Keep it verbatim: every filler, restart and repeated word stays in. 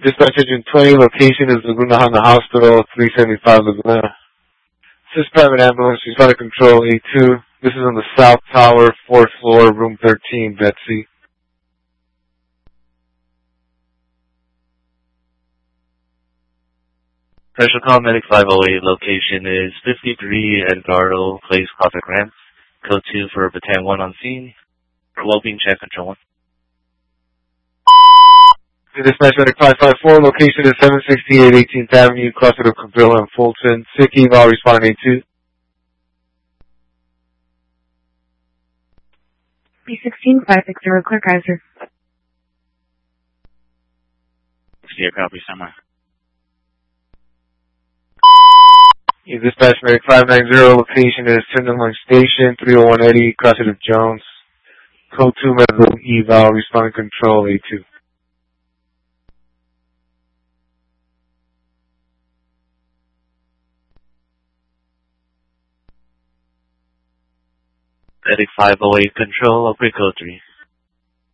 Dispatch Engine twenty, location is Laguna Honda Hospital, three seventy-five Laguna. This is private ambulance, responding control A two. This is on the South Tower, fourth floor, room thirteen, Betsy. Special Call Medic five oh eight, location is fifty-three Edgardo Place, Closet Grants. Code two for Bataan one on scene. For well-being check, control one. Dispatch Medic five five four, location is seven sixty-eight eighteenth Avenue, cluster of Cabrillo and Fulton. Sick eval, responding A two. B sixteen five six zero, Clark Kaiser. See a copy somewhere. Dispatch Medic five nine zero, location is Tenderloin Station, three oh one Eddie, cluster of Jones. Code two medical eval, responding control A two. Medic five oh eight, control, operate code three.